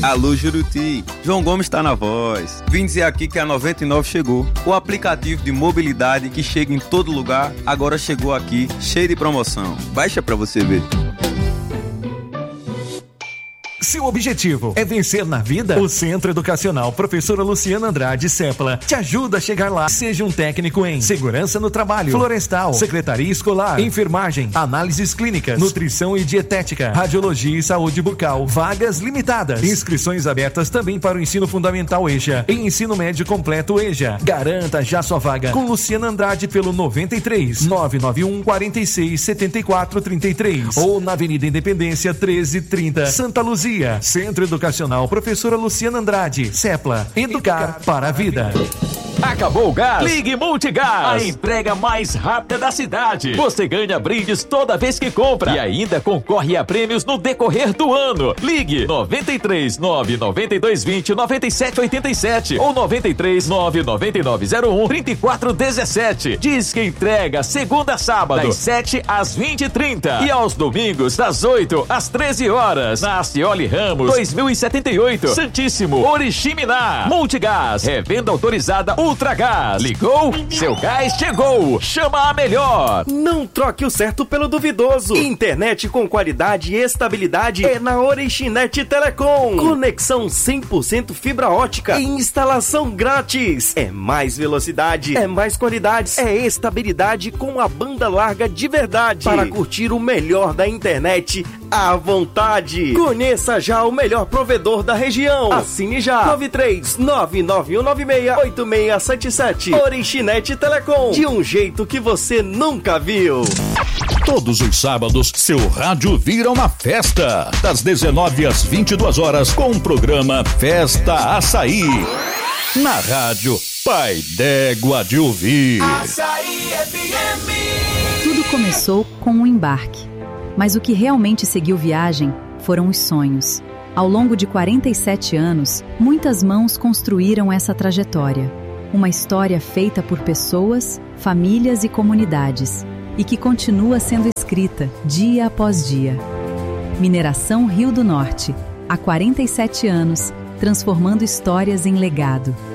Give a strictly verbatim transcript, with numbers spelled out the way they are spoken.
Alô, Juruti. João Gomes tá na voz. Vim dizer aqui que a noventa e nove chegou. O aplicativo de mobilidade que chega em todo lugar, agora chegou aqui, cheio de promoção. Baixa pra você ver. Seu objetivo é vencer na vida? O Centro Educacional Professora Luciana Andrade Sepla te ajuda a chegar lá. Seja um técnico em segurança no trabalho, florestal, secretaria escolar, enfermagem, análises clínicas, nutrição e dietética, radiologia e saúde bucal. Vagas limitadas. Inscrições abertas também para o ensino fundamental E J A e ensino médio completo E J A. Garanta já sua vaga com Luciana Andrade pelo noventa e três, nove nove um, quarenta e seis, setenta e quatro, trinta e três ou na Avenida Independência treze trinta, Santa Luzia. Centro Educacional Professora Luciana Andrade, Sepla, educar para a vida. Acabou o gás? Ligue Multigás, a entrega mais rápida da cidade. Você ganha brindes toda vez que compra e ainda concorre a prêmios no decorrer do ano. Ligue noventa e três, nove nove dois dois zero, nove sete oito sete ou noventa e três, nove nove nove zero um, três quatro um sete. Diz que entrega segunda a sábado, das sete às vinte e trinta e aos domingos das oito às treze horas. Na Acioli Ramos, dois mil e setenta e oito, Santíssimo, Oriximiná. Multigás, revenda autorizada Ultragás. Ligou? Seu gás chegou. Chama a melhor. Não troque o certo pelo duvidoso. Internet com qualidade e estabilidade é na Orixinet Telecom. Conexão cem por cento fibra ótica e instalação grátis. É mais velocidade, é mais qualidade, é estabilidade com a banda larga de verdade. Para curtir o melhor da internet à vontade. Conheça já o melhor provedor da região. Assine já. nove três nove nove um nove seis oito seis sete sete. Orixinet Telecom. De um jeito que você nunca viu. Todos os sábados, seu rádio vira uma festa. Das dezenove às vinte e duas horas, com o programa Festa Açaí. Na rádio Pai d'Égua de Ouvir. Açaí F M. Tudo começou com um embarque. Mas o que realmente seguiu viagem foram os sonhos. Ao longo de quarenta e sete anos, muitas mãos construíram essa trajetória. Uma história feita por pessoas, famílias e comunidades, e que continua sendo escrita dia após dia. Mineração Rio do Norte, há quarenta e sete anos, transformando histórias em legado.